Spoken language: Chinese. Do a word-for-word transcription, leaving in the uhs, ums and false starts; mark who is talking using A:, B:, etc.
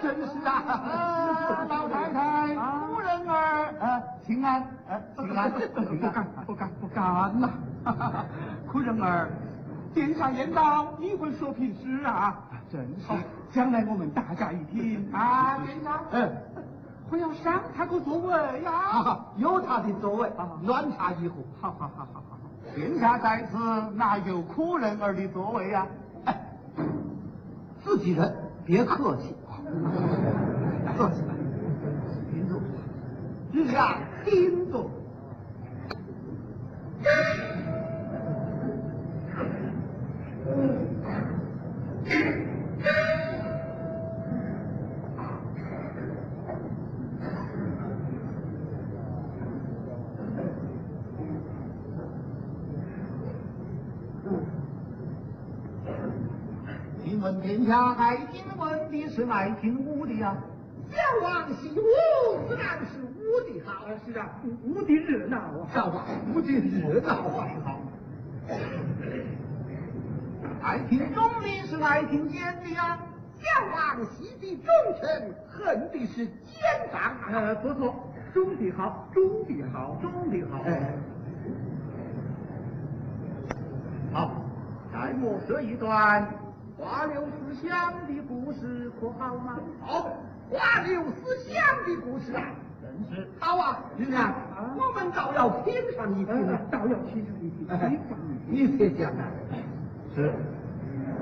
A: 真是啊！啊，老太太，夫人儿，呃，请安，呃，请安，
B: 不敢，不敢，不敢呐！夫人儿，殿下言道你会说平诗啊？真是，将来我们大家一听
A: 啊，殿下，
B: 嗯，我要赏他个座位呀！
A: 啊，有他的座位，暖茶一壶。
B: 好好好好好。
A: 殿下在此哪有苦人儿的座位呀？哎，自己人，别客气。坐起来，请坐。日下请坐。请问殿下爱听文的是爱听武的呀？
C: 小王习武，自然是武的好。
B: 是啊，武的热闹啊！
A: 少华，武的热闹啊！好。爱听忠的是爱听奸的呀？
C: 小王习的忠臣，恨的是奸党。
B: 呃，不错，忠的好，忠的好，忠的好。
A: 哎，好，再默说一段花柳思香的故事，可好吗？
C: 好，花柳思香的故事啊，
A: 真是
C: 好啊！
A: 是啊，
C: 我们倒要品尝一品，
B: 倒要品尝一品，品尝一品。
A: 你别讲了，是。